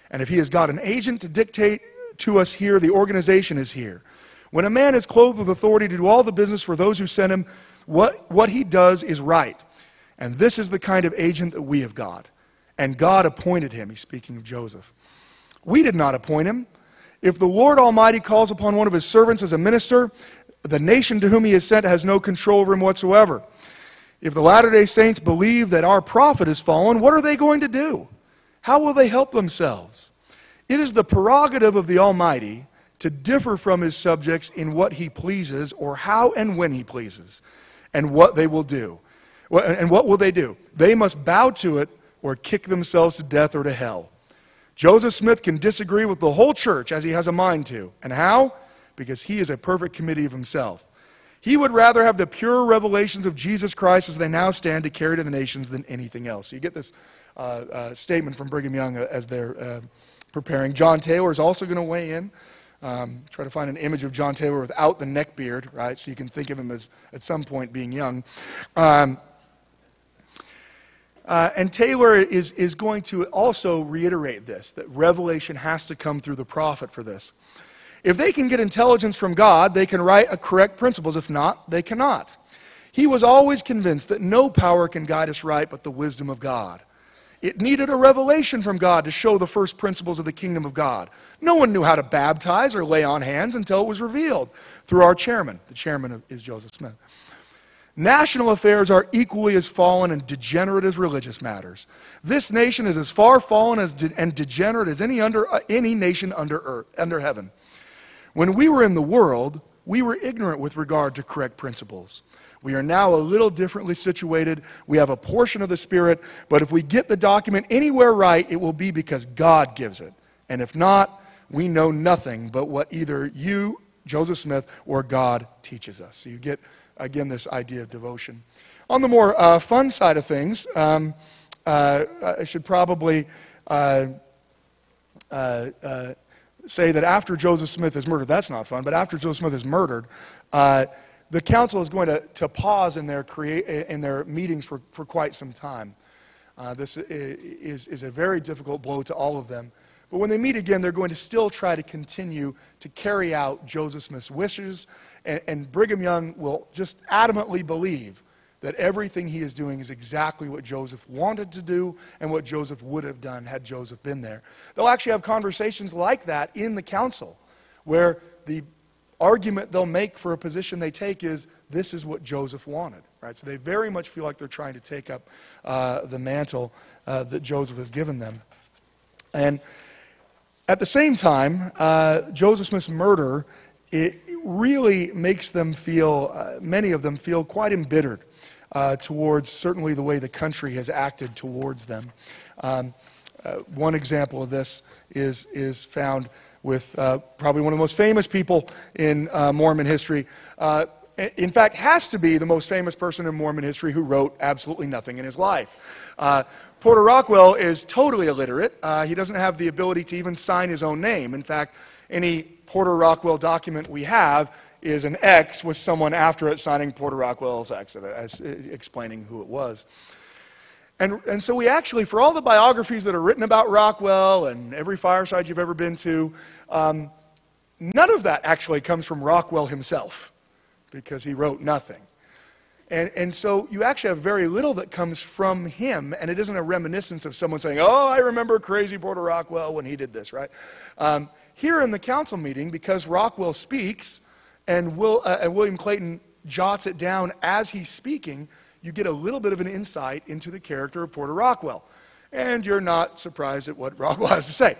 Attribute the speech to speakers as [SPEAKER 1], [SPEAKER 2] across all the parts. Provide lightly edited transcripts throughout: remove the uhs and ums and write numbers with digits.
[SPEAKER 1] And if he has got an agent to dictate to us here, the organization is here. When a man is clothed with authority to do all the business for those who send him, what he does is right. And this is the kind of agent that we have got. And God appointed him. He's speaking of Joseph. We did not appoint him. If the Lord Almighty calls upon one of his servants as a minister, the nation to whom he is sent has no control over him whatsoever. If the Latter-day Saints believe that our prophet has fallen, what are they going to do? How will they help themselves? It is the prerogative of the Almighty to differ from his subjects in what he pleases, or how and when he pleases, and what they will do. And what will they do? They must bow to it or kick themselves to death or to hell. Joseph Smith can disagree with the whole church as he has a mind to. And how? Because he is a perfect committee of himself. He would rather have the pure revelations of Jesus Christ as they now stand to carry to the nations than anything else. So you get this statement from Brigham Young as they're preparing. John Taylor is also going to weigh in. Try to find an image of John Taylor without the neck beard, right? So you can think of him as at some point being young. And Taylor is going to also reiterate this, that revelation has to come through the prophet for this. If they can get intelligence from God, they can write correct principles. If not, they cannot. He was always convinced that no power can guide us right but the wisdom of God. It needed a revelation from God to show the first principles of the kingdom of God. No one knew how to baptize or lay on hands until it was revealed through our chairman. The chairman is Joseph Smith. National affairs are equally as fallen and degenerate as religious matters. This nation is as far fallen and degenerate as any nation under heaven. When we were in the world, we were ignorant with regard to correct principles. We are now a little differently situated. We have a portion of the Spirit, but if we get the document anywhere right, it will be because God gives it. And if not, we know nothing but what either you, Joseph Smith, or God teaches us. So you get, again, this idea of devotion. On the more fun side of things, I should probably say that after Joseph Smith is murdered, that's not fun, but after Joseph Smith is murdered, the council is going to pause in their meetings for quite some time. This is a very difficult blow to all of them. But when they meet again, they're going to still try to continue to carry out Joseph Smith's wishes, and Brigham Young will just adamantly believe that everything he is doing is exactly what Joseph wanted to do and what Joseph would have done had Joseph been there. They'll actually have conversations like that in the council, where the argument they'll make for a position they take is, this is what Joseph wanted. Right? So they very much feel like they're trying to take up the mantle that Joseph has given them. And at the same time, Joseph Smith's murder, it really makes them feel, many of them feel quite embittered towards certainly the way the country has acted towards them. One example of this is found with probably one of the most famous people in Mormon history. In fact, has to be the most famous person in Mormon history who wrote absolutely nothing in his life. Porter Rockwell is totally illiterate. He doesn't have the ability to even sign his own name. In fact, any Porter Rockwell document we have is an X with someone after it signing Porter Rockwell's X, explaining who it was. And so we actually, for all the biographies that are written about Rockwell and every fireside you've ever been to, none of that actually comes from Rockwell himself, because he wrote nothing. And so you actually have very little that comes from him, and it isn't a reminiscence of someone saying, oh, I remember crazy Porter Rockwell when he did this, right? Here in the council meeting, because Rockwell speaks, and William Clayton jots it down as he's speaking, you get a little bit of an insight into the character of Porter Rockwell. And you're not surprised at what Rockwell has to say.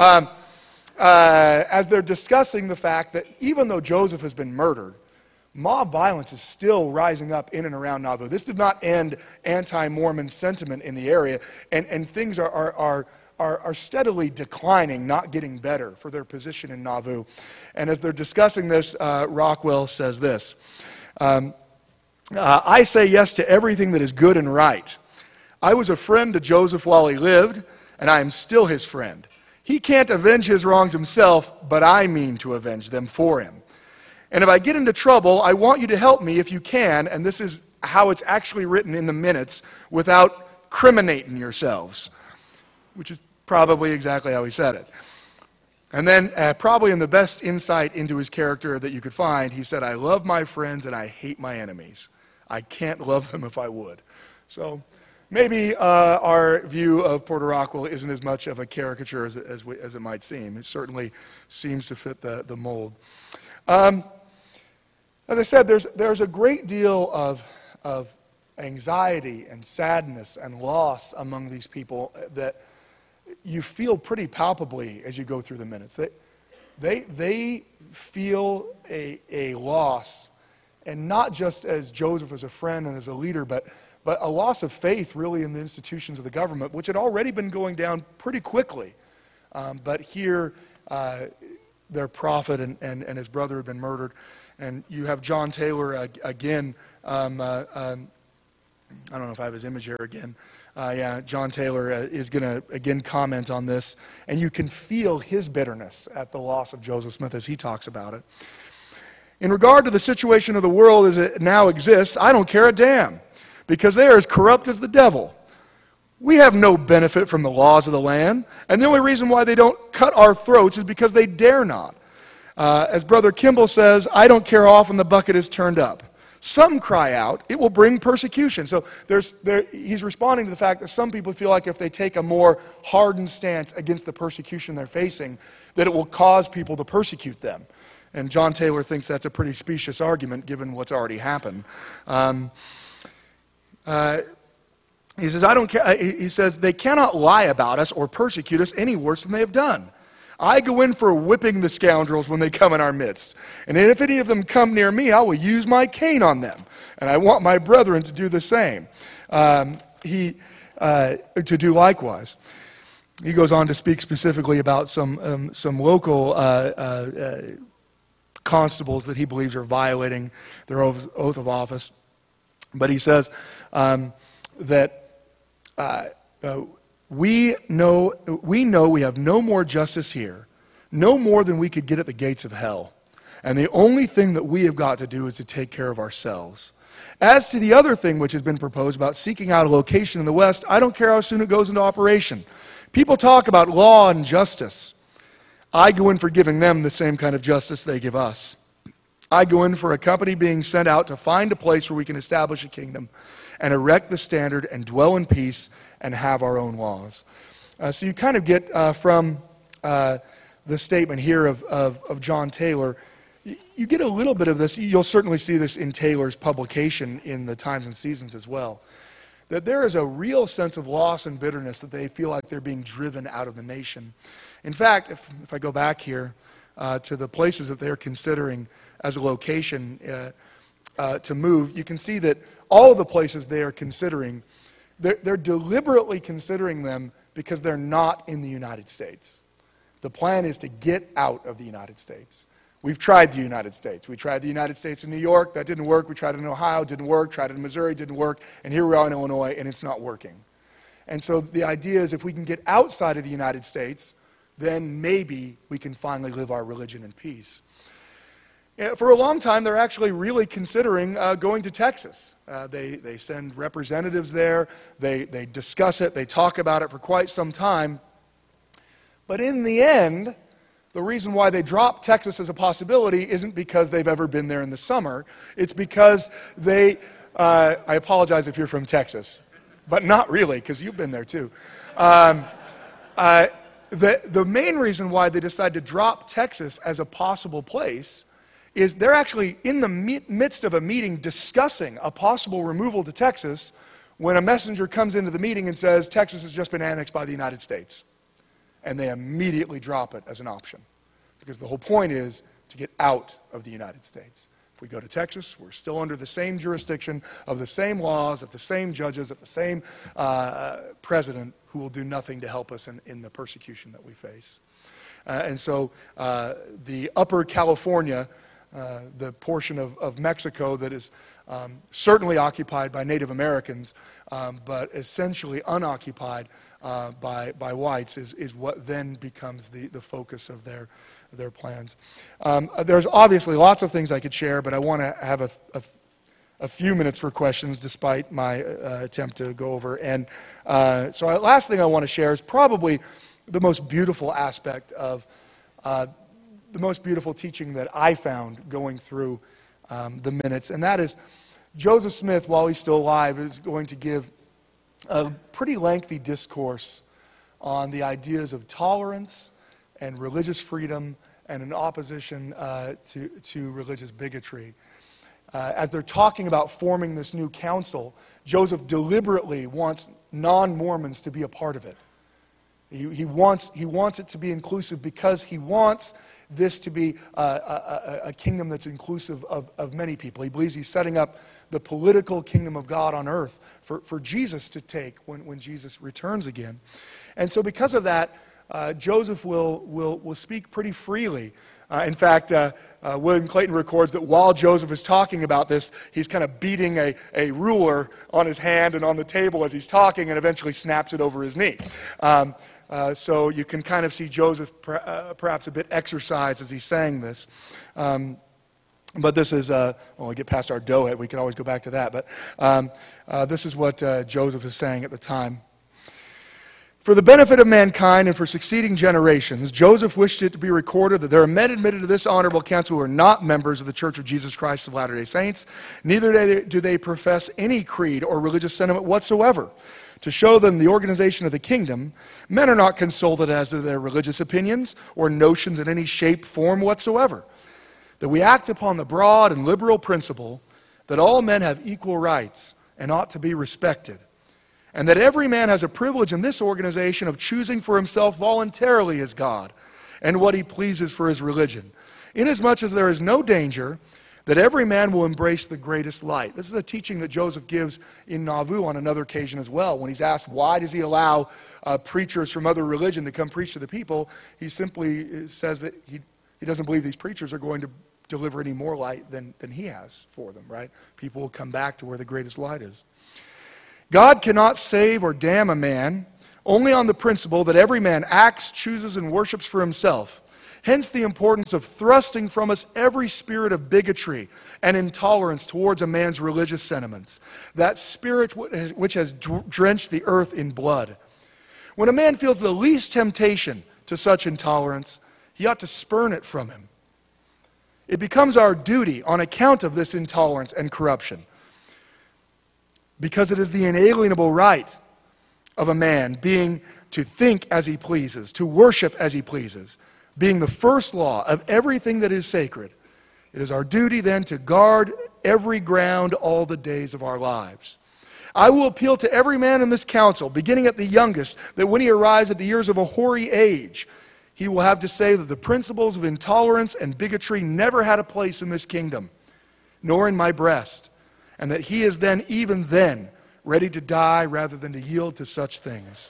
[SPEAKER 1] As they're discussing the fact that even though Joseph has been murdered, mob violence is still rising up in and around Nauvoo. This did not end anti-Mormon sentiment in the area, and things are steadily declining, not getting better for their position in Nauvoo. And as they're discussing this, Rockwell says this, I say yes to everything that is good and right. I was a friend to Joseph while he lived, and I am still his friend. He can't avenge his wrongs himself, but I mean to avenge them for him. And if I get into trouble, I want you to help me if you can, and this is how it's actually written in the minutes, without criminating yourselves, which is Probably exactly how he said it. And then, probably in the best insight into his character that you could find, he said, "I love my friends and I hate my enemies. I can't love them if I would." So maybe our view of Porter Rockwell isn't as much of a caricature as it might seem. It certainly seems to fit the mold. As I said, there's a great deal of anxiety and sadness and loss among these people that you feel pretty palpably as you go through the minutes. They feel a loss, and not just as Joseph as a friend and as a leader, but a loss of faith really in the institutions of the government, which had already been going down pretty quickly. But here, their prophet and his brother had been murdered. And you have John Taylor again. I don't know if I have his image here again. John Taylor is going to again comment on this. And you can feel his bitterness at the loss of Joseph Smith as he talks about it. "In regard to the situation of the world as it now exists, I don't care a damn, because they are as corrupt as the devil. We have no benefit from the laws of the land, and the only reason why they don't cut our throats is because they dare not. As Brother Kimball says, I don't care how often the bucket is turned up. Some cry out, it will bring persecution." So he's responding to the fact that some people feel like if they take a more hardened stance against the persecution they're facing, that it will cause people to persecute them. And John Taylor thinks that's a pretty specious argument given what's already happened. He says, "I don't care." He says, "They cannot lie about us or persecute us any worse than they have done. I go in for whipping the scoundrels when they come in our midst. And if any of them come near me, I will use my cane on them. And I want my brethren to do the same." To do likewise. He goes on to speak specifically about some local constables that he believes are violating their oath of office. But he says that we know we have no more justice here, no more than we could get at the gates of hell. And the only thing that we have got to do is to take care of ourselves. As to the other thing which has been proposed about seeking out a location in the West, I don't care how soon it goes into operation. People talk about law and justice. I go in for giving them the same kind of justice they give us. I go in for a company being sent out to find a place where we can establish a kingdom and erect the standard and dwell in peace and have our own laws. So you kind of get from the statement here of John Taylor, you get a little bit of this. You'll certainly see this in Taylor's publication in the Times and Seasons as well, that there is a real sense of loss and bitterness that they feel like they're being driven out of the nation. In fact, if I go back here to the places that they're considering as a location to move, you can see that all of the places they are considering, they're deliberately considering them because they're not in the United States. The plan is to get out of the United States. We've tried the United States. We tried the United States in New York. That didn't work. We tried it in Ohio. Didn't work. Tried it in Missouri. Didn't work. And here we are in Illinois, and it's not working. And so the idea is if we can get outside of the United States, then maybe we can finally live our religion in peace. For a long time, they're actually really considering going to Texas. They send representatives there. They discuss it. They talk about it for quite some time. But in the end, the reason why they drop Texas as a possibility isn't because they've ever been there in the summer. It's because they, I apologize if you're from Texas, but not really, because you've been there too. The main reason why they decide to drop Texas as a possible place is they're actually in the midst of a meeting discussing a possible removal to Texas when a messenger comes into the meeting and says, Texas has just been annexed by the United States. And they immediately drop it as an option. Because the whole point is to get out of the United States. If we go to Texas, we're still under the same jurisdiction of the same laws, of the same judges, of the same president who will do nothing to help us in the persecution that we face. And so the Upper California, the portion of Mexico that is certainly occupied by Native Americans, but essentially unoccupied by whites, is what then becomes the focus of their plans. There's obviously lots of things I could share, but I want to have a few minutes for questions despite my attempt to go over. And so last thing I want to share is probably the most beautiful aspect of the most beautiful teaching that I found going through the minutes, and that is Joseph Smith, while he's still alive, is going to give a pretty lengthy discourse on the ideas of tolerance and religious freedom and an opposition to religious bigotry. As they're talking about forming this new council, Joseph deliberately wants non-Mormons to be a part of it. He wants it to be inclusive because he wants this to be a kingdom that's inclusive of many people. He believes he's setting up the political kingdom of God on earth for Jesus to take when Jesus returns again. And so because of that, Joseph will speak pretty freely. In fact, William Clayton records that while Joseph is talking about this, he's kind of beating a ruler on his hand and on the table as he's talking, and eventually snaps it over his knee. So you can kind of see Joseph perhaps a bit exercised as he's saying this. But this is, when we get past our dough, we can always go back to that. But this is what Joseph is saying at the time. For the benefit of mankind and for succeeding generations, Joseph wished it to be recorded that there are men admitted to this honorable council who are not members of the Church of Jesus Christ of Latter-day Saints. Neither do they profess any creed or religious sentiment whatsoever. To show them the organization of the kingdom, men are not consulted as to their religious opinions or notions in any shape, form whatsoever. That we act upon the broad and liberal principle that all men have equal rights and ought to be respected, and that every man has a privilege in this organization of choosing for himself voluntarily his God and what he pleases for his religion, inasmuch as there is no danger that every man will embrace the greatest light. This is a teaching that Joseph gives in Nauvoo on another occasion as well. When he's asked why does he allow preachers from other religion to come preach to the people, he simply says that he doesn't believe these preachers are going to deliver any more light than he has for them, right? People will come back to where the greatest light is. God cannot save or damn a man only on the principle that every man acts, chooses, and worships for himself. Hence the importance of thrusting from us every spirit of bigotry and intolerance towards a man's religious sentiments, that spirit which has drenched the earth in blood. When a man feels the least temptation to such intolerance, he ought to spurn it from him. It becomes our duty on account of this intolerance and corruption, because it is the inalienable right of a man being to think as he pleases, to worship as he pleases, being the first law of everything that is sacred. It is our duty then to guard every ground all the days of our lives. I will appeal to every man in this council, beginning at the youngest, that when he arrives at the years of a hoary age, he will have to say that the principles of intolerance and bigotry never had a place in this kingdom, nor in my breast, and that he is then, even then, ready to die rather than to yield to such things.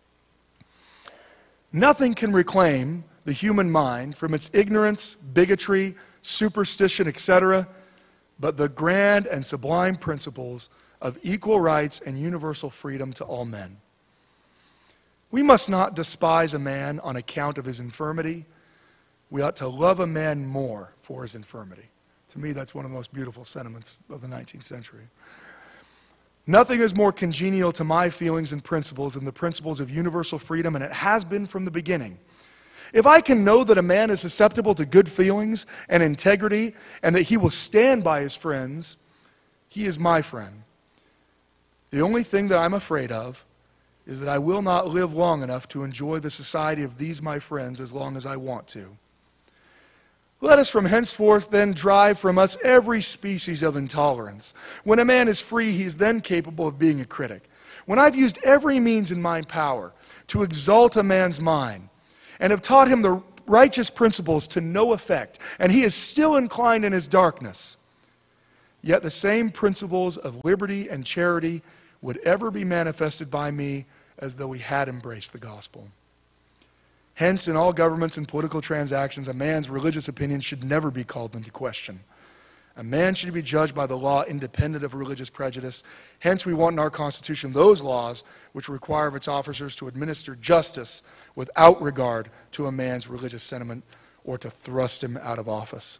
[SPEAKER 1] Nothing can reclaim the human mind from its ignorance, bigotry, superstition, etc., but the grand and sublime principles of equal rights and universal freedom to all men. We must not despise a man on account of his infirmity. We ought to love a man more for his infirmity. To me, that's one of the most beautiful sentiments of the 19th century. Nothing is more congenial to my feelings and principles than the principles of universal freedom, and it has been from the beginning. If I can know that a man is susceptible to good feelings and integrity, and that he will stand by his friends, he is my friend. The only thing that I'm afraid of is that I will not live long enough to enjoy the society of these my friends as long as I want to. Let us from henceforth then drive from us every species of intolerance. When a man is free, he is then capable of being a critic. When I've used every means in my power to exalt a man's mind, and have taught him the righteous principles to no effect, and he is still inclined in his darkness, yet the same principles of liberty and charity would ever be manifested by me as though he had embraced the gospel. Hence, in all governments and political transactions, a man's religious opinion should never be called into question. A man should be judged by the law independent of religious prejudice. Hence, we want in our Constitution those laws which require of its officers to administer justice without regard to a man's religious sentiment or to thrust him out of office.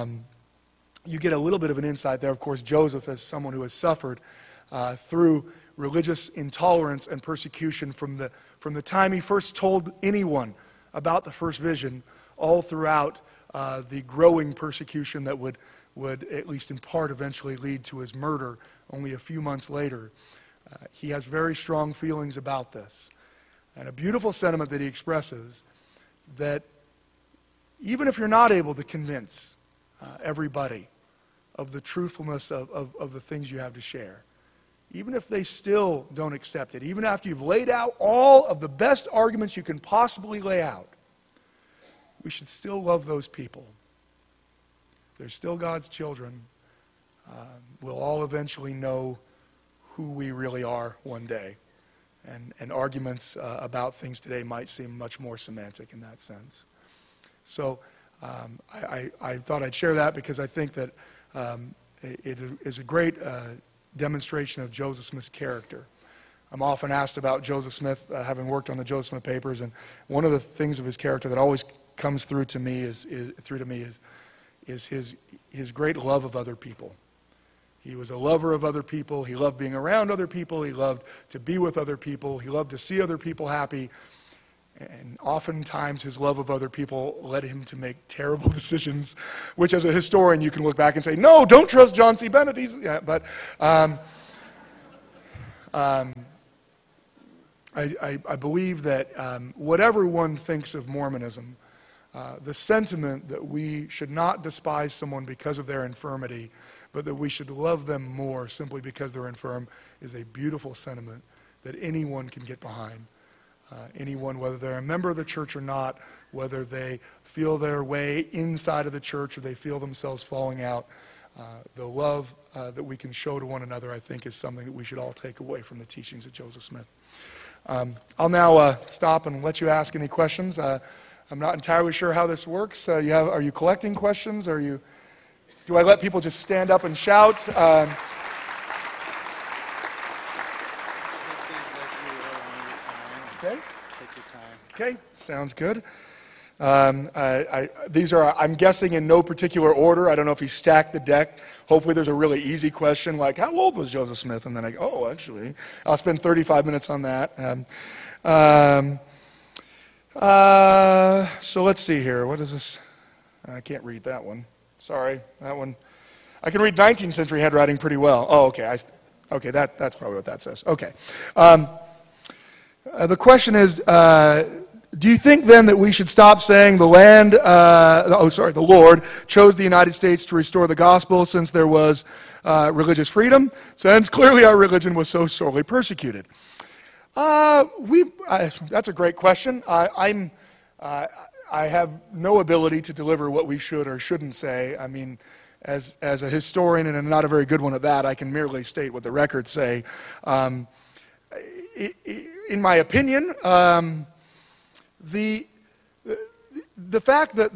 [SPEAKER 1] You get a little bit of an insight there. Of course, Joseph, as someone who has suffered through religious intolerance and persecution from the time he first told anyone about the first vision, all throughout the growing persecution that would, at least in part, eventually lead to his murder only a few months later. He has very strong feelings about this. And a beautiful sentiment that he expresses, that even if you're not able to convince everybody of the truthfulness of the things you have to share, even if they still don't accept it, even after you've laid out all of the best arguments you can possibly lay out, we should still love those people. They're still God's children. We'll all eventually know who we really are one day. And arguments about things today might seem much more semantic in that sense. So I thought I'd share that because I think that it is a great demonstration of Joseph Smith's character. I'm often asked about Joseph Smith, having worked on the Joseph Smith papers, and one of the things of his character that always comes through to me is his great love of other people. He was a lover of other people. He loved being around other people. He loved to be with other people. He loved to see other people happy. And oftentimes his love of other people led him to make terrible decisions, which as a historian you can look back and say, no, don't trust John C. Bennett. But I believe that whatever one thinks of Mormonism, the sentiment that we should not despise someone because of their infirmity, but that we should love them more simply because they're infirm, is a beautiful sentiment that anyone can get behind. Anyone, whether they're a member of the church or not, whether they feel their way inside of the church or they feel themselves falling out, the love that we can show to one another, I think, is something that we should all take away from the teachings of Joseph Smith. I'll now stop and let you ask any questions. I'm not entirely sure how this works. Are you collecting questions? Do I let people just stand up and shout? Okay.
[SPEAKER 2] Take your time.
[SPEAKER 1] Okay, sounds good. These are, I'm guessing, in no particular order. I don't know if he stacked the deck. Hopefully there's a really easy question like, how old was Joseph Smith? And then I go, oh, actually, I'll spend 35 minutes on that. So let's see here. What is this? I can't read that one. Sorry, that one. I can read 19th century handwriting pretty well. Oh, okay. Okay, that's probably what that says. Okay. The question is, do you think then that we should stop saying the Lord chose the United States to restore the gospel since there was religious freedom, since clearly our religion was so sorely persecuted? That's a great question. I have no ability to deliver what we should or shouldn't say. I mean, as a historian, and I'm not a very good one at that, I can merely state what the records say. In my opinion, the fact that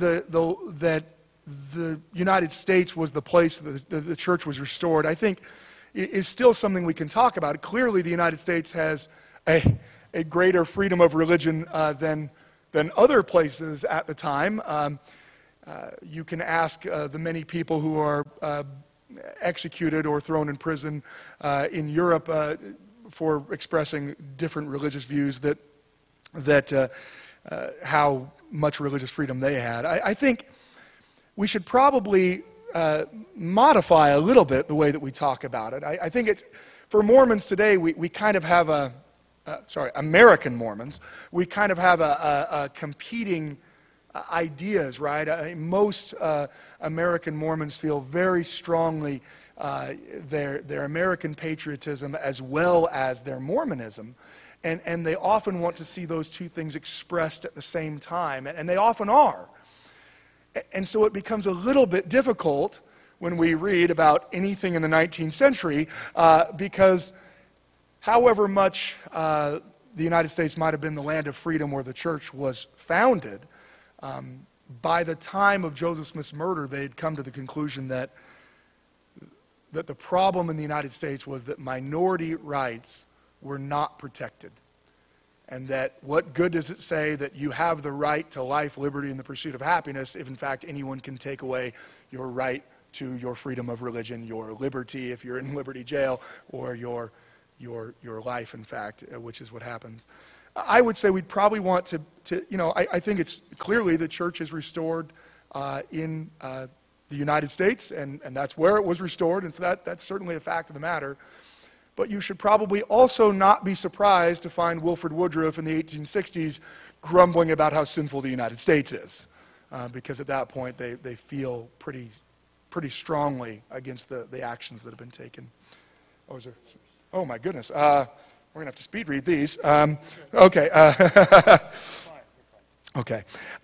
[SPEAKER 1] the United States was the place that the church was restored, I think, is still something we can talk about. Clearly, the United States has a greater freedom of religion than other places at the time. You can ask the many people who are executed or thrown in prison in Europe for expressing different religious views that how much religious freedom they had. I think we should probably modify a little bit the way that we talk about it. I think it's, for Mormons today, we kind of have American Mormons, we kind of have a competing ideas, right? Most American Mormons feel very strongly their American patriotism as well as their Mormonism. And they often want to see those two things expressed at the same time, and they often are. And so it becomes a little bit difficult when we read about anything in the 19th century, because however much the United States might have been the land of freedom where the church was founded, by the time of Joseph Smith's murder, they had come to the conclusion that the problem in the United States was that minority rights were not protected. And that what good does it say that you have the right to life, liberty, and the pursuit of happiness if in fact anyone can take away your right to your freedom of religion, your liberty if you're in Liberty Jail, or your your life, in fact, which is what happens. I would say we'd probably want to I think it's clearly the church is restored in the United States, and that's where it was restored, and so that's certainly a fact of the matter. But you should probably also not be surprised to find Wilford Woodruff in the 1860s grumbling about how sinful the United States is, because at that point they feel pretty strongly against the actions that have been taken. Oh my goodness. We're going to have to speed read these. Okay. Okay.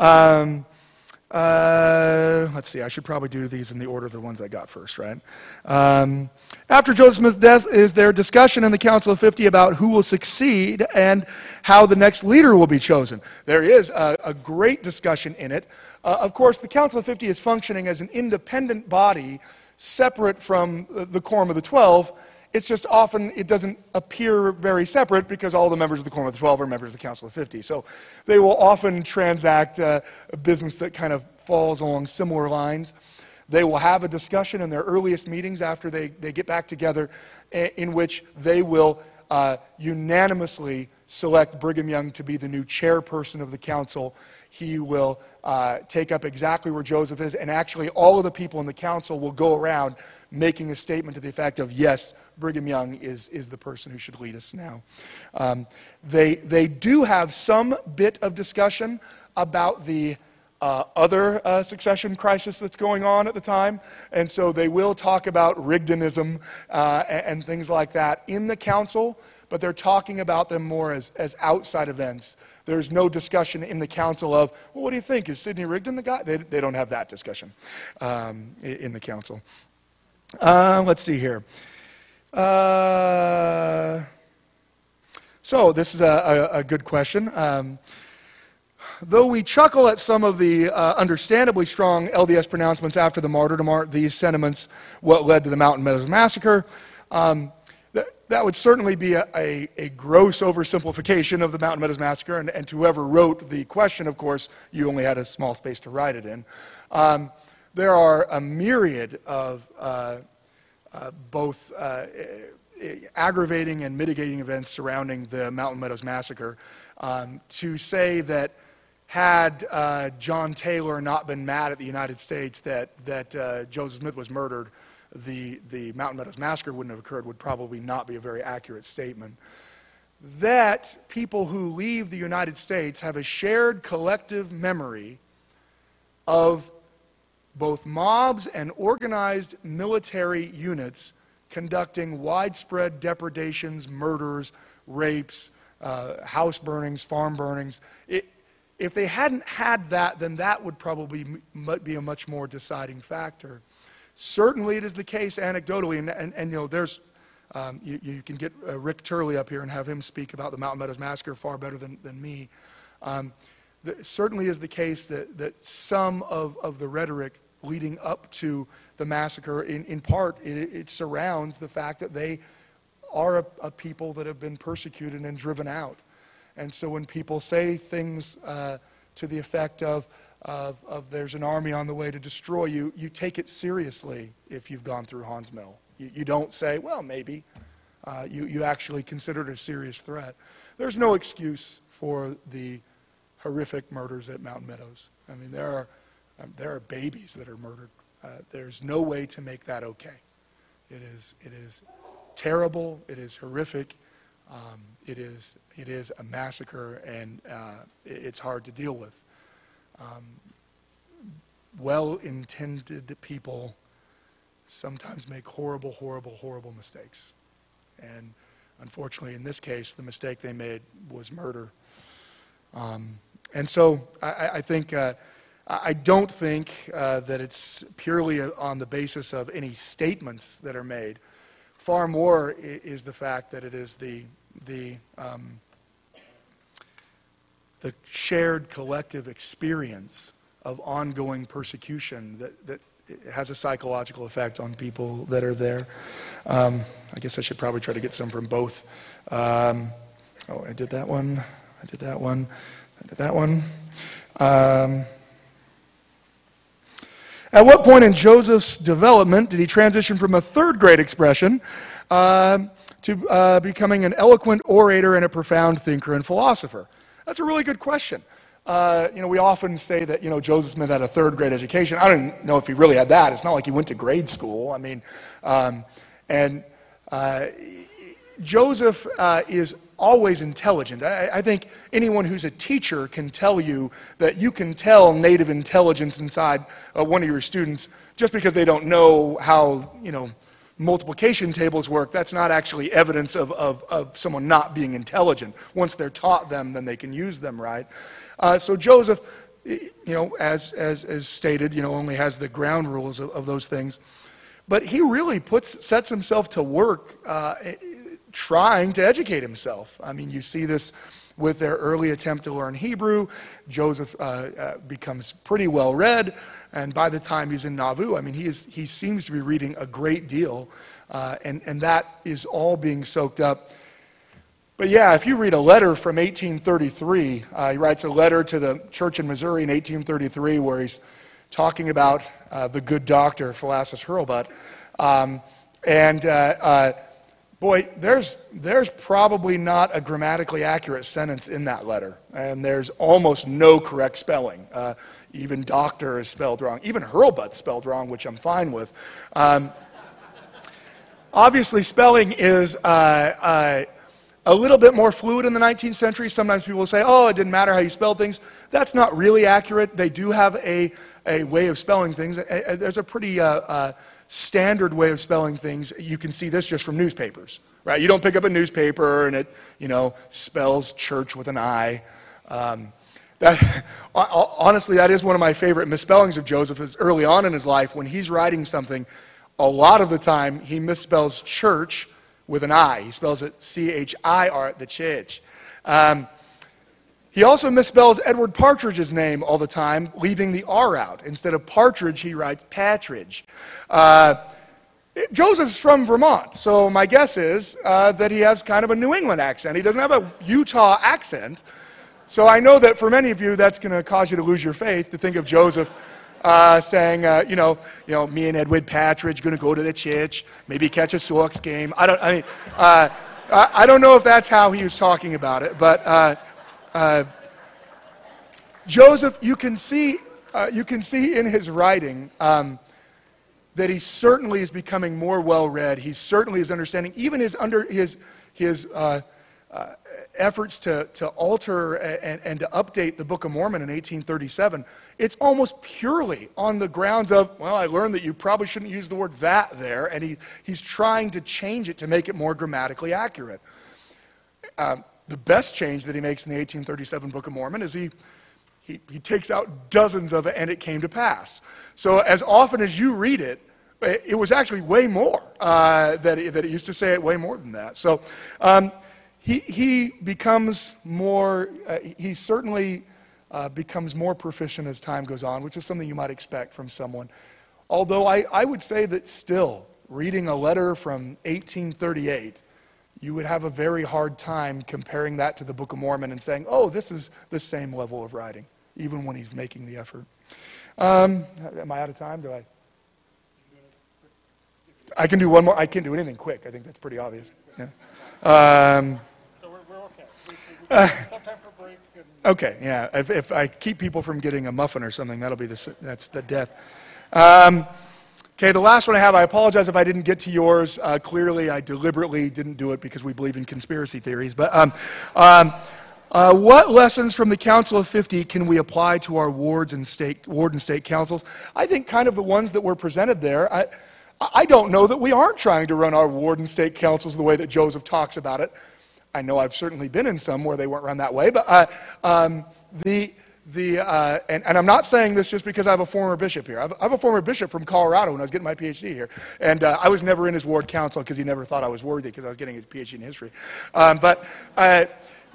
[SPEAKER 1] Let's see, I should probably do these in the order of the ones I got first, right? After Joseph Smith's death is there discussion in the Council of 50 about who will succeed and how the next leader will be chosen. There is a great discussion in it. Of course, the Council of 50 is functioning as an independent body separate from the Quorum of the 12. It's just often it doesn't appear very separate because all the members of the Quorum of the 12 are members of the Council of 50. So they will often transact a business that kind of falls along similar lines. They will have a discussion in their earliest meetings after they get back together in which they will unanimously select Brigham Young to be the new chairperson of the council. He will take up exactly where Joseph is, and actually all of the people in the council will go around making a statement to the effect of, yes, Brigham Young is the person who should lead us now. They do have some bit of discussion about the other succession crisis that's going on at the time, and so they will talk about Rigdonism and things like that in the council, but they're talking about them more as outside events. There's no discussion in the council of, well, what do you think? Is Sidney Rigdon the guy? They don't have that discussion in the council. Let's see here. So this is a good question. Though we chuckle at some of the understandably strong LDS pronouncements after the martyrdom, aren't these sentiments what led to the Mountain Meadows Massacre? That would certainly be a gross oversimplification of the Mountain Meadows Massacre, and to whoever wrote the question, of course, you only had a small space to write it in. There are a myriad of both aggravating and mitigating events surrounding the Mountain Meadows Massacre. To say that had John Taylor not been mad at the United States that Joseph Smith was murdered, the Mountain Meadows Massacre wouldn't have occurred would probably not be a very accurate statement. That people who leave the United States have a shared collective memory of both mobs and organized military units conducting widespread depredations, murders, rapes, house burnings, farm burnings. If they hadn't had that, then that would probably be a much more deciding factor. Certainly it is the case anecdotally, and you know, there's, you can get Rick Turley up here and have him speak about the Mountain Meadows Massacre far better than me. Certainly is the case that some of the rhetoric leading up to the massacre, in part, it surrounds the fact that they are a people that have been persecuted and driven out. And so when people say things to the effect of there's an army on the way to destroy you, you take it seriously if you've gone through Haun's Mill. You don't say, well, maybe. You actually consider it a serious threat. There's no excuse for the horrific murders at Mountain Meadows. I mean, there are babies that are murdered. There's no way to make that okay. It is terrible. It is horrific. It is a massacre, and it's hard to deal with. Well-intended people sometimes make horrible, horrible, horrible mistakes. And unfortunately, in this case, the mistake they made was murder. And so I think, I don't think that it's purely on the basis of any statements that are made. Far more is the fact that it is the shared collective experience of ongoing persecution that has a psychological effect on people that are there. I guess I should probably try to get some from both. I did that one. I did that one. I did that one. At what point in Joseph's development did he transition from a third grade expression to to becoming an eloquent orator and a profound thinker and philosopher? That's a really good question. We often say that, Joseph Smith had a third grade education. I don't know if he really had that. It's not like he went to grade school. I mean, Joseph is always intelligent. I think anyone who's a teacher can tell you that you can tell native intelligence inside one of your students just because they don't know how, multiplication tables work. That's not actually evidence of someone not being intelligent. Once they're taught them, then they can use them, right? So Joseph, as stated, only has the ground rules of those things. But he really sets himself to work trying to educate himself. I mean, you see this with their early attempt to learn Hebrew. Joseph becomes pretty well read, and by the time he's in Nauvoo, I mean, he seems to be reading a great deal, and that is all being soaked up. But yeah, if you read a letter from 1833, he writes a letter to the church in Missouri in 1833 where he's talking about the good doctor, Philasus Hurlbut, boy, there's probably not a grammatically accurate sentence in that letter, and there's almost no correct spelling. Even doctor is spelled wrong. Even Hurlbut's spelled wrong, which I'm fine with. Obviously, spelling is a little bit more fluid in the 19th century. Sometimes people will say, oh, it didn't matter how you spelled things. That's not really accurate. They do have a way of spelling things. There's a pretty standard way of spelling things. You can see this just from newspapers, right? You don't pick up a newspaper and it, spells church with an I. Honestly, that is one of my favorite misspellings of Joseph is early on in his life when he's writing something. A lot of the time, he misspells church with an I. He spells it C-H-I-R, the church. He also misspells Edward Partridge's name all the time, leaving the R out. Instead of Partridge, he writes Patridge. Joseph's from Vermont, so my guess is that he has kind of a New England accent. He doesn't have a Utah accent. So I know that for many of you, that's going to cause you to lose your faith, to think of Joseph saying, me and Edward Patridge going to go to the church, maybe catch a Sox game. I don't know if that's how he was talking about it, but Joseph, you can see in his writing that he certainly is becoming more well-read. He certainly is understanding, even his efforts to alter and to update the Book of Mormon in 1837, it's almost purely on the grounds of, well, I learned that you probably shouldn't use the word that there, and he's trying to change it to make it more grammatically accurate. The best change that he makes in the 1837 Book of Mormon is he takes out dozens of "and it came to pass." So as often as you read it, it was actually way more that it used to say it way more than that. So he becomes more. He certainly becomes more proficient as time goes on, which is something you might expect from someone. Although I would say that still reading a letter from 1838. You would have a very hard time comparing that to the Book of Mormon and saying, oh, this is the same level of writing, even when he's making the effort. Am I out of time? I can do one more. I can't do anything quick. I think that's pretty obvious. Yeah.
[SPEAKER 2] So we're okay. We have time for a break.
[SPEAKER 1] Okay, yeah. If I keep people from getting a muffin or something, that's the death. Okay, the last one I have, I apologize if I didn't get to yours. Clearly, I deliberately didn't do it because we believe in conspiracy theories. But what lessons from the Council of 50 can we apply to our ward and state councils? I think kind of the ones that were presented there. I don't know that we aren't trying to run our ward and state councils the way that Joseph talks about it. I know I've certainly been in some where they weren't run that way. But and I'm not saying this just because I have a former bishop here. I have a former bishop from Colorado when I was getting my PhD here. And I was never in his ward council because he never thought I was worthy because I was getting a PhD in history. I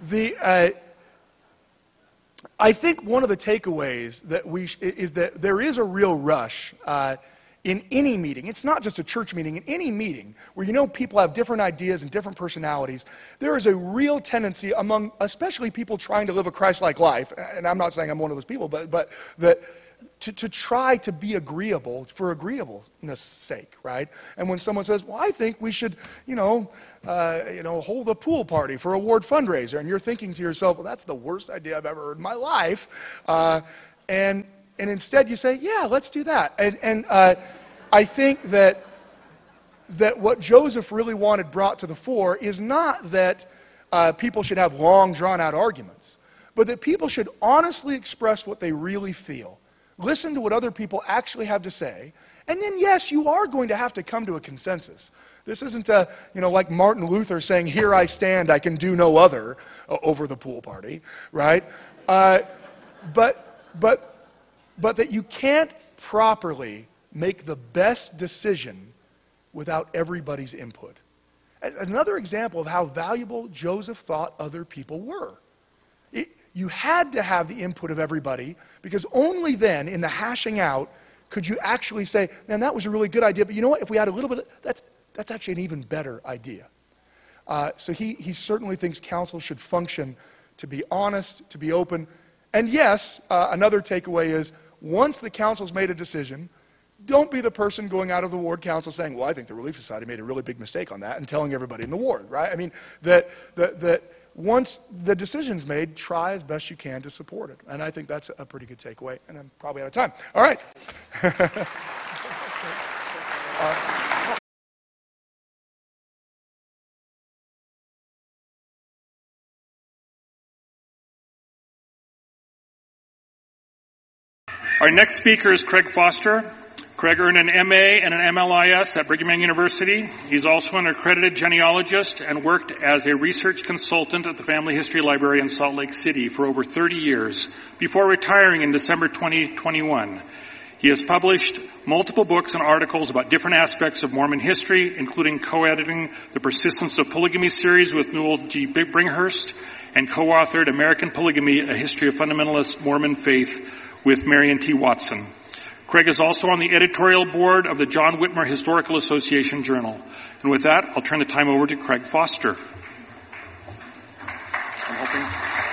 [SPEAKER 1] think one of the takeaways is that there is a real rush in any meeting. It's not just a church meeting. In any meeting where people have different ideas and different personalities, there is a real tendency among especially people trying to live a Christ-like life, and I'm not saying I'm one of those people, but that to try to be agreeable for agreeableness' sake, right? And when someone says, well, I think we should, hold a pool party for a ward fundraiser, and you're thinking to yourself, well, that's the worst idea I've ever heard in my life. And instead you say, yeah, let's do that. And I think that what Joseph really wanted brought to the fore is not that people should have long, drawn-out arguments, but that people should honestly express what they really feel. Listen to what other people actually have to say, and then, yes, you are going to have to come to a consensus. This isn't, like Martin Luther saying, here I stand, I can do no other, over the pool party, right? But that you can't properly make the best decision without everybody's input. Another example of how valuable Joseph thought other people were. You had to have the input of everybody, because only then, in the hashing out, could you actually say, man, that was a really good idea, but you know what, if we had a little bit, that's actually an even better idea. So he certainly thinks council should function to be honest, to be open. And yes, another takeaway is, once the council's made a decision, don't be the person going out of the ward council saying, well, I think the Relief Society made a really big mistake on that, and telling everybody in the ward, right? I mean, that once the decision's made, try as best you can to support it. And I think that's a pretty good takeaway. And I'm probably out of time. All right.
[SPEAKER 2] Our next speaker is Craig Foster. Craig earned an MA and an MLIS at Brigham Young University. He's also an accredited genealogist and worked as a research consultant at the Family History Library in Salt Lake City for over 30 years before retiring in December 2021. He has published multiple books and articles about different aspects of Mormon history, including co-editing the Persistence of Polygamy series with Newell G. Bringhurst, and co-authored American Polygamy, A History of Fundamentalist Mormon Faith with Marion T. Watson. Craig is also on the editorial board of the John Whitmer Historical Association Journal. And with that, I'll turn the time over to Craig Foster. I'm hoping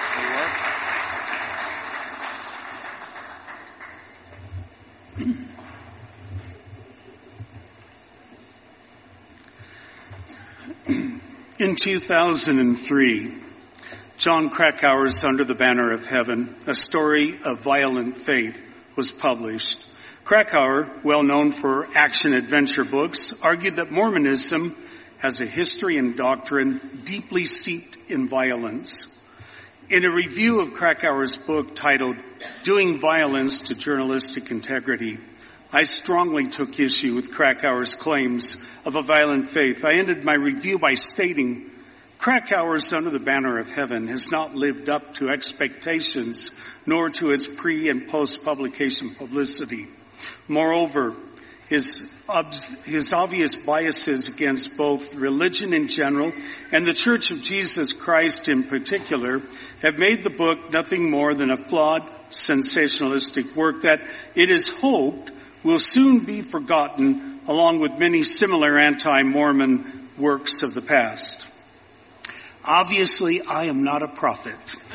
[SPEAKER 3] there you are. In 2003, John Krakauer's Under the Banner of Heaven, A Story of Violent Faith, was published. Krakauer, well known for action-adventure books, argued that Mormonism has a history and doctrine deeply steeped in violence. In a review of Krakauer's book titled Doing Violence to Journalistic Integrity, I strongly took issue with Krakauer's claims of a violent faith. I ended my review by stating, Krakauer's Under the Banner of Heaven has not lived up to expectations, nor to its pre- and post-publication publicity. Moreover, his obvious biases against both religion in general and the Church of Jesus Christ in particular have made the book nothing more than a flawed, sensationalistic work that it is hoped will soon be forgotten, along with many similar anti-Mormon works of the past. Obviously, I am not a prophet.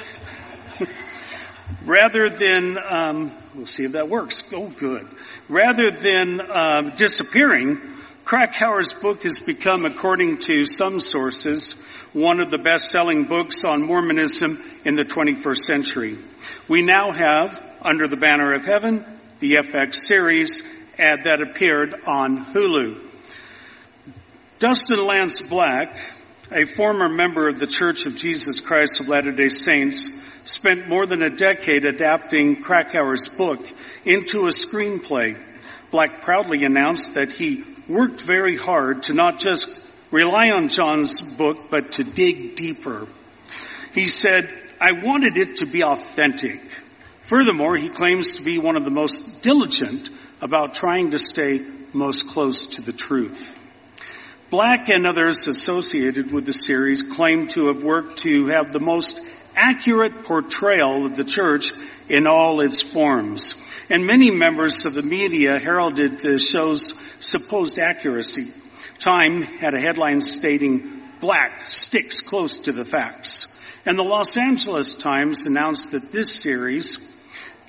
[SPEAKER 3] Rather than, we'll see if that works. Oh, good. Rather than disappearing, Krakauer's book has become, according to some sources, one of the best-selling books on Mormonism in the 21st century. We now have Under the Banner of Heaven, the FX series, that appeared on Hulu. Dustin Lance Black, a former member of the Church of Jesus Christ of Latter-day Saints, spent more than a decade adapting Krakauer's book into a screenplay. Black proudly announced that he worked very hard to not just rely on John's book, but to dig deeper. He said, I wanted it to be authentic. Furthermore, he claims to be one of the most diligent about trying to stay most close to the truth. Black and others associated with the series claim to have worked to have the most accurate portrayal of the church in all its forms. And many members of the media heralded the show's supposed accuracy. Time had a headline stating, Black sticks close to the facts. And the Los Angeles Times announced that this series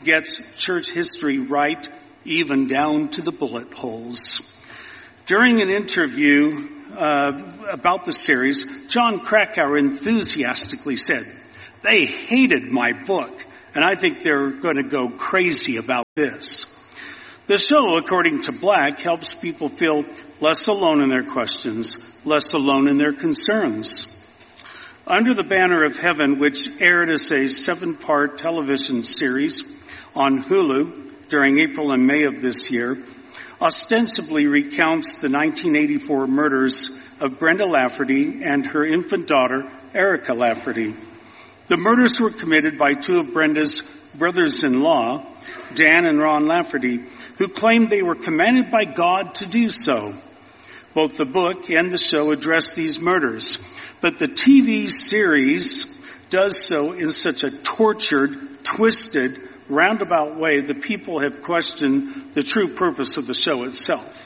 [SPEAKER 3] gets church history right, even down to the bullet holes. During an interview about the series, John Krakauer enthusiastically said, "They hated my book, and I think they're going to go crazy about this." The show, according to Black, helps people feel less alone in their questions, less alone in their concerns. Under the Banner of Heaven, which aired as a 7-part television series on Hulu during April and May of this year, ostensibly recounts the 1984 murders of Brenda Lafferty and her infant daughter, Erica Lafferty. The murders were committed by 2 of Brenda's brothers-in-law, Dan and Ron Lafferty, who claimed they were commanded by God to do so. Both the book and the show address these murders, but the TV series does so in such a tortured, twisted, roundabout way that people have questioned the true purpose of the show itself.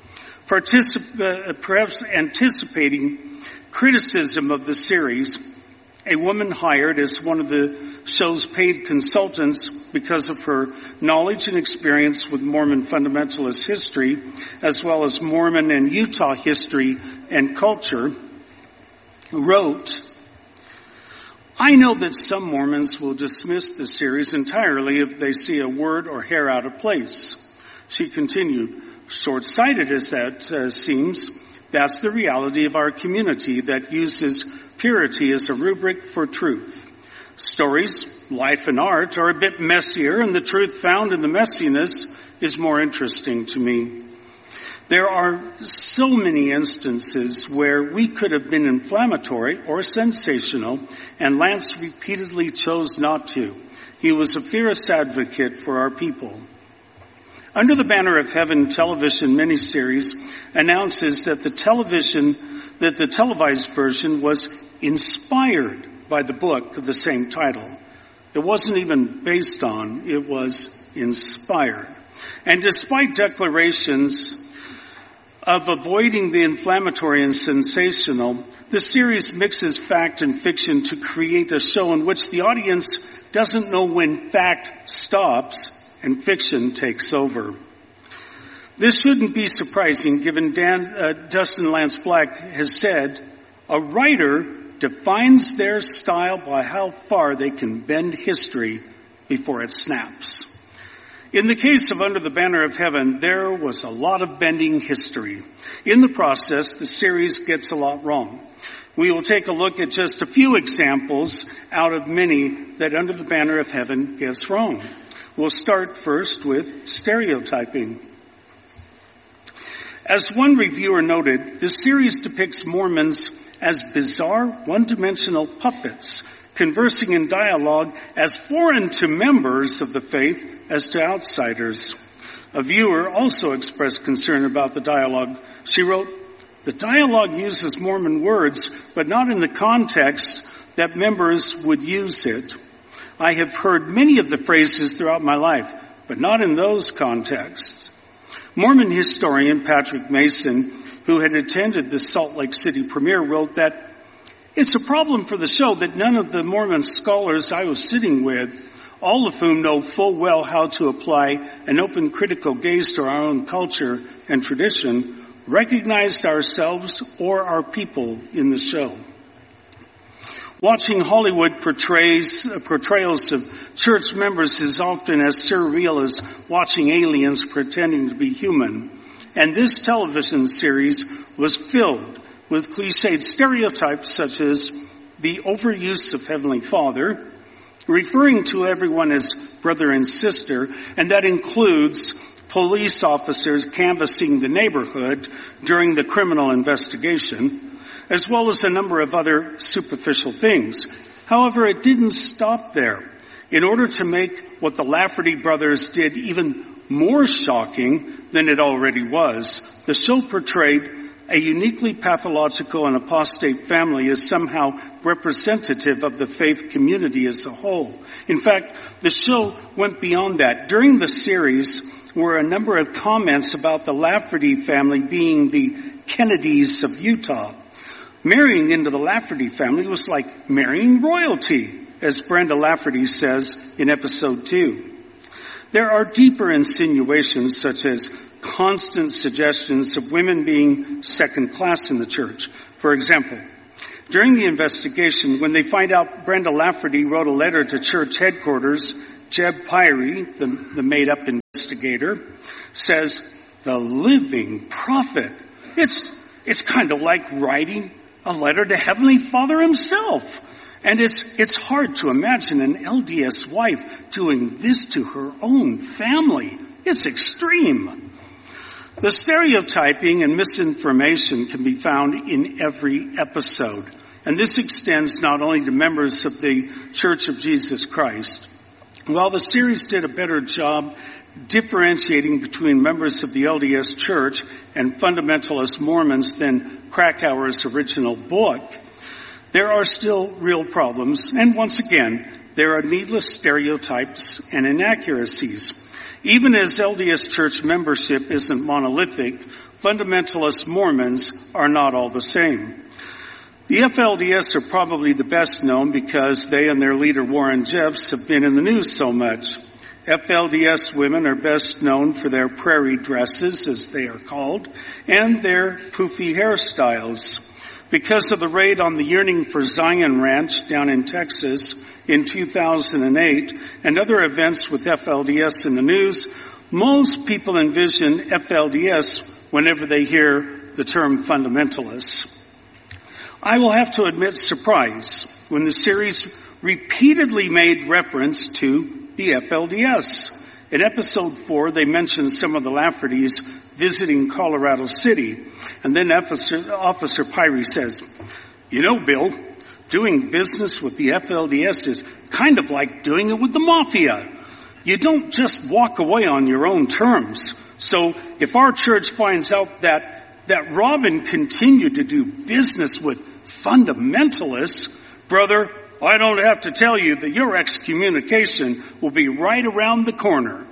[SPEAKER 3] Perhaps anticipating criticism of the series, a woman hired as one of the show's paid consultants because of her knowledge and experience with Mormon fundamentalist history, as well as Mormon and Utah history and culture, wrote, "I know that some Mormons will dismiss the series entirely if they see a word or hair out of place." She continued, "Short-sighted as that seems, that's the reality of our community that uses purity as a rubric for truth. Stories, life, and art are a bit messier, and the truth found in the messiness is more interesting to me. There are so many instances where we could have been inflammatory or sensational, and Lance repeatedly chose not to. He was a fierce advocate for our people." Under the Banner of Heaven television miniseries announces that the televised version was inspired by the book of the same title. It wasn't even based on, it was inspired. And despite declarations of avoiding the inflammatory and sensational, the series mixes fact and fiction to create a show in which the audience doesn't know when fact stops and fiction takes over. This shouldn't be surprising given Dustin Lance Black has said, "A writer defines their style by how far they can bend history before it snaps." In the case of Under the Banner of Heaven, there was a lot of bending history. In the process, the series gets a lot wrong. We will take a look at just a few examples out of many that Under the Banner of Heaven gets wrong. We'll start first with stereotyping. As one reviewer noted, the series depicts Mormons as bizarre, one-dimensional puppets, conversing in dialogue as foreign to members of the faith as to outsiders. A viewer also expressed concern about the dialogue. She wrote, "The dialogue uses Mormon words, but not in the context that members would use it. I have heard many of the phrases throughout my life, but not in those contexts." Mormon historian Patrick Mason, who had attended the Salt Lake City premiere, wrote that, "It's a problem for the show that none of the Mormon scholars I was sitting with, all of whom know full well how to apply an open critical gaze to our own culture and tradition, recognized ourselves or our people in the show. Watching Hollywood portrayals of church members is often as surreal as watching aliens pretending to be human. And this television series was filled with cliched stereotypes such as the overuse of Heavenly Father, referring to everyone as brother and sister, and that includes police officers canvassing the neighborhood during the criminal investigation, as well as a number of other superficial things. However, it didn't stop there. In order to make what the Lafferty brothers did even more shocking than it already was, the show portrayed a uniquely pathological and apostate family as somehow representative of the faith community as a whole. In fact, the show went beyond that. During the series were a number of comments about the Lafferty family being the Kennedys of Utah. Marrying into the Lafferty family was like marrying royalty, as Brenda Lafferty says in episode 2. There are deeper insinuations, such as constant suggestions of women being second class in the church. For example, during the investigation, when they find out Brenda Lafferty wrote a letter to church headquarters, Jeb Pyrie, the made-up investigator, says, "The living prophet." It's kind of like writing a letter to Heavenly Father himself. And it's hard to imagine an LDS wife doing this to her own family. It's extreme. The stereotyping and misinformation can be found in every episode. And this extends not only to members of the Church of Jesus Christ. While the series did a better job differentiating between members of the LDS Church and fundamentalist Mormons than Krakauer's original book, there are still real problems, and once again, there are needless stereotypes and inaccuracies. Even as LDS Church membership isn't monolithic, fundamentalist Mormons are not all the same. The FLDS are probably the best known because they and their leader Warren Jeffs have been in the news so much. FLDS women are best known for their prairie dresses, as they are called, and their poofy hairstyles. Because of the raid on the Yearning for Zion Ranch down in Texas in 2008 and other events with FLDS in the news, most people envision FLDS whenever they hear the term fundamentalists. I will have to admit surprise when the series repeatedly made reference to the FLDS. In episode 4, they mentioned some of the Laffertys visiting Colorado City. And then Officer Pyrie says, "You know, Bill, doing business with the FLDS is kind of like doing it with the mafia. You don't just walk away on your own terms. So if our church finds out that Robin continued to do business with fundamentalists, brother, I don't have to tell you that your excommunication will be right around the corner."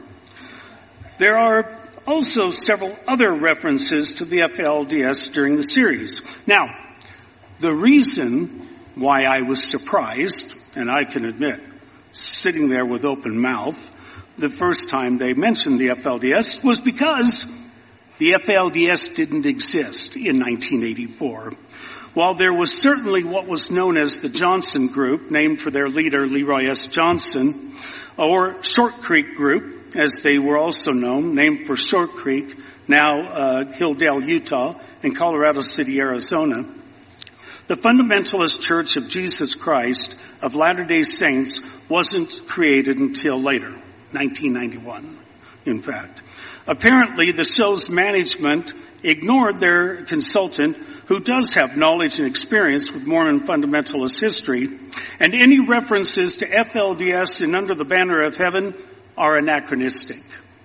[SPEAKER 3] There are also several other references to the FLDS during the series. Now, the reason why I was surprised, and I can admit, sitting there with open mouth, the first time they mentioned the FLDS was because the FLDS didn't exist in 1984. While there was certainly what was known as the Johnson Group, named for their leader Leroy S. Johnson, or Short Creek Group, as they were also known, named for Short Creek, now Hildale, Utah, and Colorado City, Arizona, the Fundamentalist Church of Jesus Christ of Latter-day Saints wasn't created until later, 1991, in fact. Apparently, the show's management ignored their consultant, who does have knowledge and experience with Mormon fundamentalist history, and any references to FLDS and Under the Banner of Heaven are anachronistic.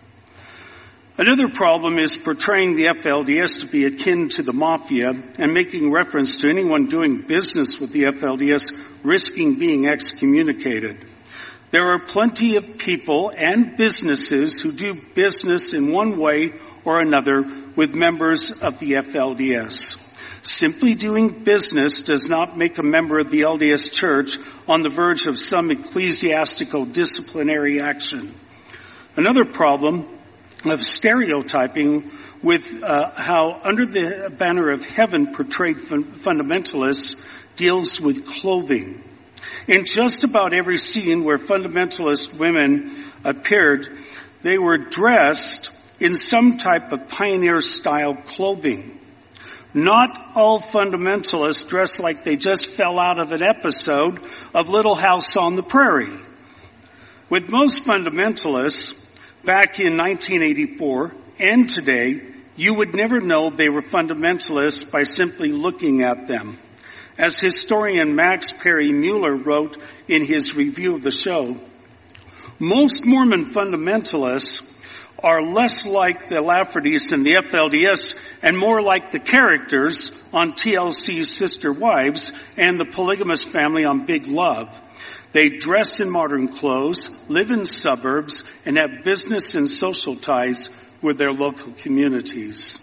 [SPEAKER 3] Another problem is portraying the FLDS to be akin to the mafia and making reference to anyone doing business with the FLDS risking being excommunicated. There are plenty of people and businesses who do business in one way or another with members of the FLDS. Simply doing business does not make a member of the LDS Church on the verge of some ecclesiastical disciplinary action. Another problem of stereotyping with how Under the Banner of Heaven portrayed fundamentalists deals with clothing. In just about every scene where fundamentalist women appeared, they were dressed in some type of pioneer-style clothing. Not all fundamentalists dress like they just fell out of an episode of Little House on the Prairie. With most fundamentalists, back in 1984 and today, you would never know they were fundamentalists by simply looking at them. As historian Max Perry Mueller wrote in his review of the show, most Mormon fundamentalists are less like the Laffertys and the FLDS and more like the characters on TLC's Sister Wives and the polygamous family on Big Love. They dress in modern clothes, live in suburbs, and have business and social ties with their local communities.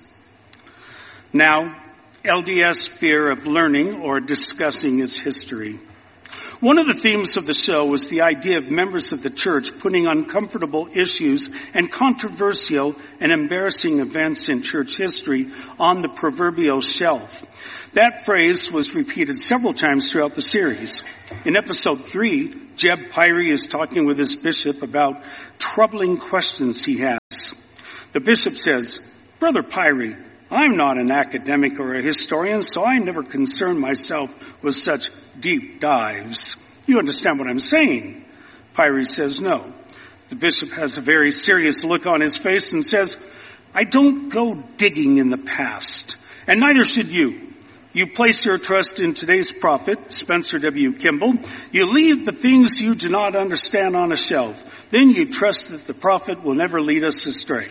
[SPEAKER 3] Now, LDS fear of learning or discussing its history. One of the themes of the show was the idea of members of the church putting uncomfortable issues and controversial and embarrassing events in church history on the proverbial shelf. That phrase was repeated several times throughout the series. In episode 3, Jeb Pyrie is talking with his bishop about troubling questions he has. The bishop says, "Brother Pyrie, I'm not an academic or a historian, so I never concern myself with such deep dives. You understand what I'm saying?" Pyrie says no. The bishop has a very serious look on his face and says, "I don't go digging in the past, and neither should you. You place your trust in today's prophet, Spencer W. Kimball. You leave the things you do not understand on a shelf. Then you trust that the prophet will never lead us astray."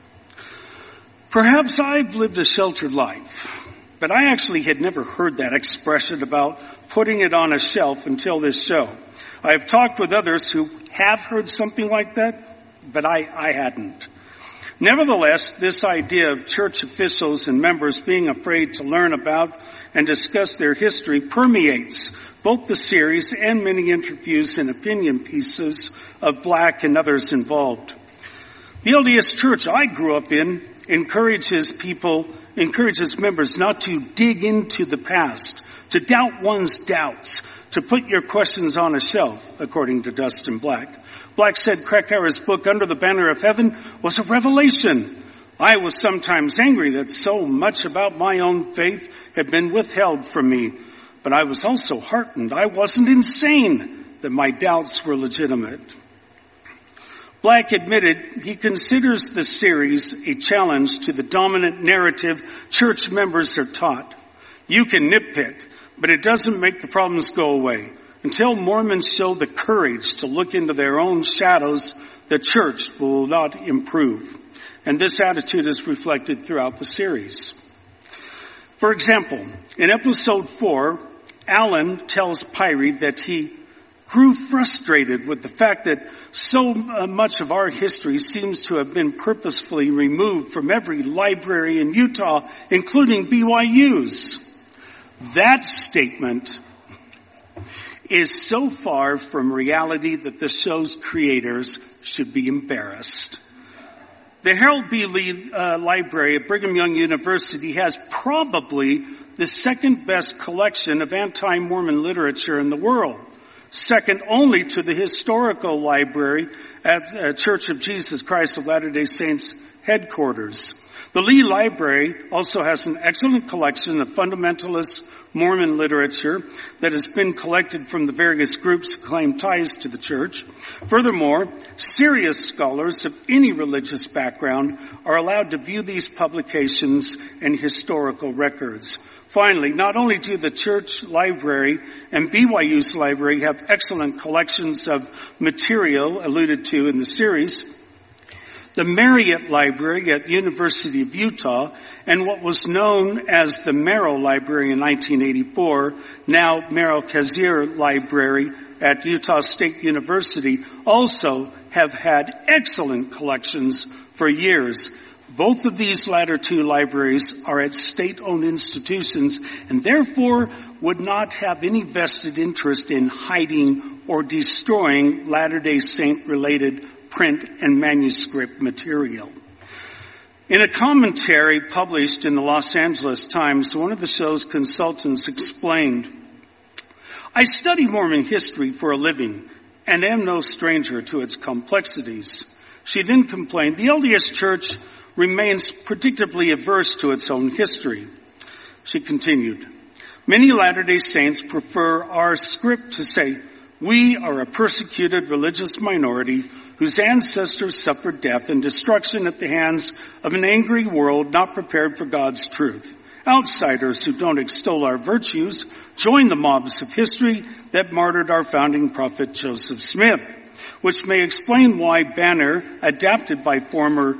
[SPEAKER 3] Perhaps I've lived a sheltered life, but I actually had never heard that expression about putting it on a shelf until this show. I have talked with others who have heard something like that, but I hadn't. Nevertheless, this idea of church officials and members being afraid to learn about and discuss their history permeates both the series and many interviews and opinion pieces of Black and others involved. The LDS Church I grew up in encourages members not to dig into the past, to doubt one's doubts, to put your questions on a shelf, according to Dustin Black. Black said Krakauer's book, Under the Banner of Heaven, was a revelation. I was sometimes angry that so much about my own faith had been withheld from me, but I was also heartened I wasn't insane, that my doubts were legitimate. Black admitted he considers the series a challenge to the dominant narrative church members are taught. You can nitpick, but it doesn't make the problems go away. Until Mormons show the courage to look into their own shadows, the church will not improve. And this attitude is reflected throughout the series. For example, in episode 4, Alan tells Pyrie that he grew frustrated with the fact that so much of our history seems to have been purposefully removed from every library in Utah, including BYU's. That statement is so far from reality that the show's creators should be embarrassed. The Harold B. Lee Library at Brigham Young University has probably the second best collection of anti-Mormon literature in the world, second only to the historical library at Church of Jesus Christ of Latter-day Saints headquarters. The Lee Library also has an excellent collection of fundamentalist Mormon literature that has been collected from the various groups who claim ties to the church. Furthermore, serious scholars of any religious background are allowed to view these publications and historical records. Finally, not only do the church library and BYU's library have excellent collections of material alluded to in the series, the Marriott Library at University of Utah and what was known as the Merrill Library in 1984, now Merrill Kazir Library at Utah State University, also have had excellent collections for years. Both of these latter two libraries are at state-owned institutions and therefore would not have any vested interest in hiding or destroying Latter-day Saint-related print and manuscript material. In a commentary published in the Los Angeles Times, one of the show's consultants explained, "I study Mormon history for a living and am no stranger to its complexities." She then complained, "The LDS Church remains predictably averse to its own history." She continued, "Many Latter-day Saints prefer our script to say, 'We are a persecuted religious minority whose ancestors suffered death and destruction at the hands of an angry world not prepared for God's truth. Outsiders who don't extol our virtues join the mobs of history that martyred our founding prophet Joseph Smith,' which may explain why Banner, adapted by former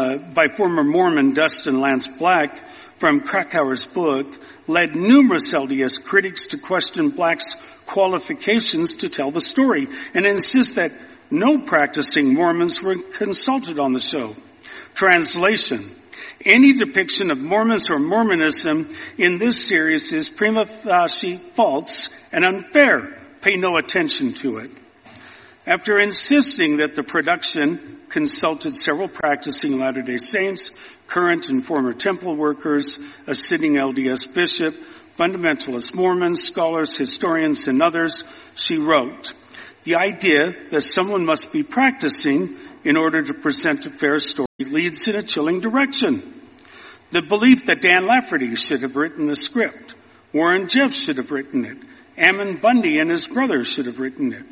[SPEAKER 3] Mormon Dustin Lance Black from Krakauer's book, led numerous LDS critics to question Black's qualifications to tell the story and insist that no practicing Mormons were consulted on the show. Translation: any depiction of Mormons or Mormonism in this series is prima facie false and unfair. pay no attention to it. After insisting that the production consulted several practicing Latter-day Saints, current and former temple workers, a sitting LDS bishop, fundamentalist Mormons, scholars, historians, and others, she wrote, "The idea that someone must be practicing in order to present a fair story leads in a chilling direction. The belief that Dan Lafferty should have written the script, Warren Jeffs should have written it, Ammon Bundy and his brothers should have written it.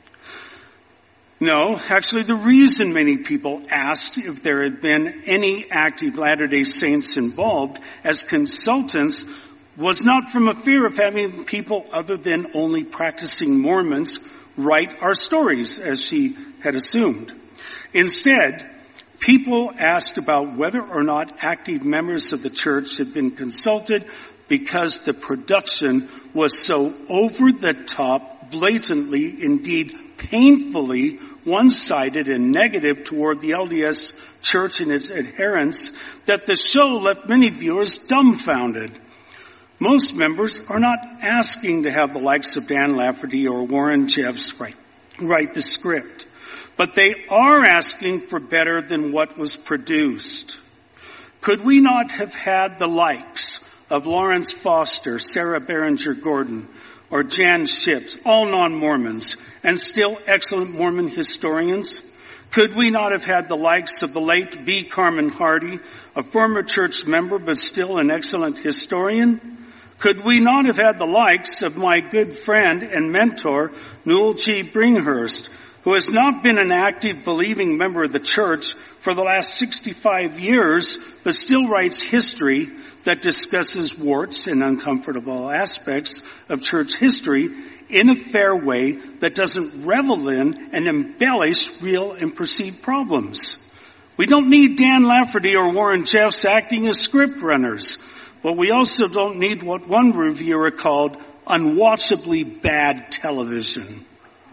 [SPEAKER 3] No, actually the reason many people asked if there had been any active Latter-day Saints involved as consultants was not from a fear of having people other than only practicing Mormons write our stories, as she had assumed. Instead, people asked about whether or not active members of the church had been consulted because the production was so over the top, blatantly, indeed painfully one-sided and negative toward the LDS church and its adherents that the show left many viewers dumbfounded. Most members are not asking to have the likes of Dan Lafferty or Warren Jeffs write the script, but they are asking for better than what was produced. Could we not have had the likes of Lawrence Foster, Sarah Berenger Gordon, or Jan Ships, all non-Mormons, and still excellent Mormon historians? Could we not have had the likes of the late B. Carmen Hardy, a former church member but still an excellent historian? Could we not have had the likes of my good friend and mentor, Newell G. Bringhurst, who has not been an active believing member of the church for the last 65 years, but still writes history that discusses warts and uncomfortable aspects of church history in a fair way that doesn't revel in and embellish real and perceived problems. We don't need Dan Lafferty or Warren Jeffs acting as script runners, but we also don't need what one reviewer called unwatchably bad television.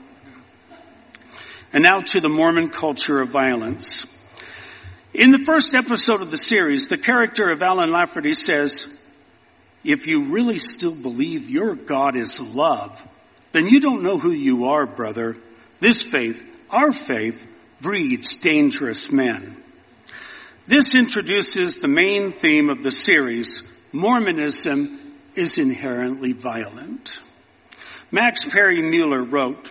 [SPEAKER 3] And now to the Mormon culture of violence. In the first episode of the series, the character of Alan Lafferty says, "If you really still believe your God is love, then you don't know who you are, brother. This faith, our faith, breeds dangerous men." This introduces the main theme of the series. Mormonism is inherently violent. Max Perry Mueller wrote,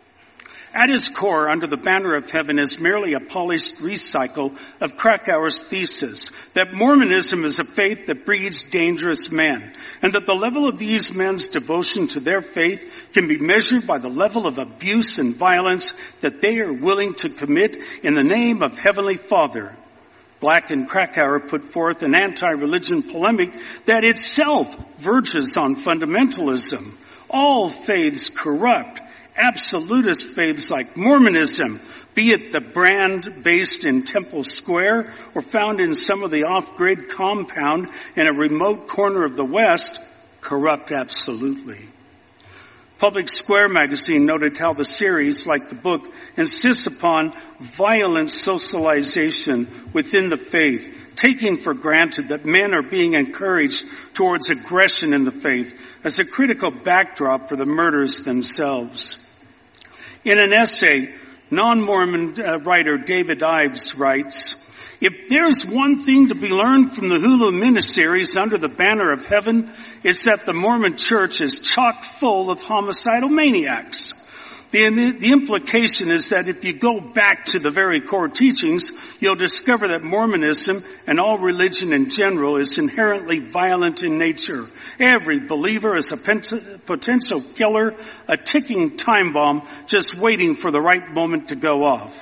[SPEAKER 3] "At its core, Under the Banner of Heaven is merely a polished recycle of Krakauer's thesis that Mormonism is a faith that breeds dangerous men, and that the level of these men's devotion to their faith can be measured by the level of abuse and violence that they are willing to commit in the name of Heavenly Father." Black and Krakauer put forth an anti-religion polemic that itself verges on fundamentalism. All faiths corrupt. Absolutist faiths like Mormonism, be it the brand based in Temple Square or found in some of the off-grid compound in a remote corner of the West, corrupt absolutely. Public Square magazine noted how the series, like the book, insists upon violent socialization within the faith, taking for granted that men are being encouraged towards aggression in the faith as a critical backdrop for the murders themselves. In an essay, non-Mormon writer David Ives writes, "If there's one thing to be learned from the Hulu miniseries Under the Banner of Heaven, it's that the Mormon church is chock full of homicidal maniacs. The implication is that if you go back to the very core teachings, you'll discover that Mormonism and all religion in general is inherently violent in nature. Every believer is a potential killer, a ticking time bomb just waiting for the right moment to go off."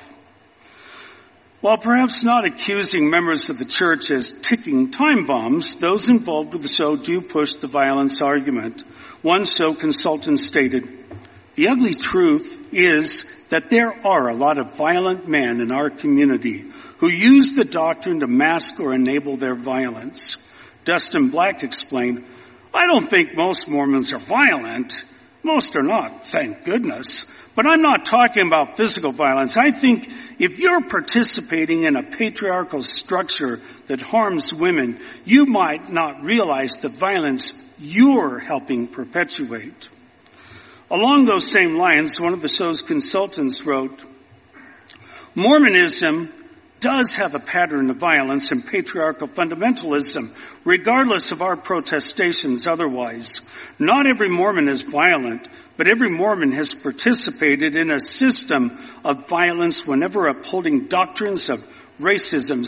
[SPEAKER 3] While perhaps not accusing members of the church as ticking time bombs, those involved with the show do push the violence argument. One show consultant stated, "The ugly truth is that there are a lot of violent men in our community who use the doctrine to mask or enable their violence." Dustin Black explained, "I don't think most Mormons are violent. Most are not, thank goodness. But I'm not talking about physical violence. I think if you're participating in a patriarchal structure that harms women, you might not realize the violence you're helping perpetuate." Along those same lines, one of the show's consultants wrote, Mormonism does have a pattern of violence and patriarchal fundamentalism, regardless of our protestations otherwise. Not every Mormon is violent, but every Mormon has participated in a system of violence whenever upholding doctrines of racism,